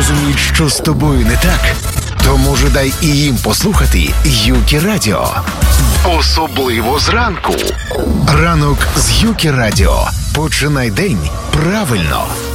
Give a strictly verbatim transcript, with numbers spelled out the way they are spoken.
розуміють, що з тобою не так, то може дай і їм послухати Юкі Радіо. Особливо зранку. Ранок з Юкі Радіо. Починай день правильно.